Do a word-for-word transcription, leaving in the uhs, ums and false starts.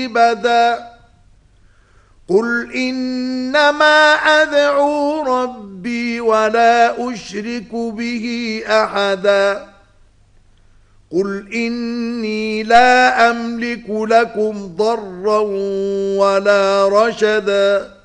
بدا قل إنما أدعو ربي ولا أشرك به أحدا قل إني لا أملك لكم ضرا ولا رشدا